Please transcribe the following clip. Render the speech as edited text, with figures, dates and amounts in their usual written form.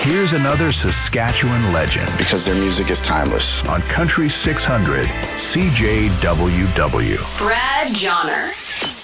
Here's another Saskatchewan legend. Because their music is timeless. On Country 600, CJWW. Brad Johnner.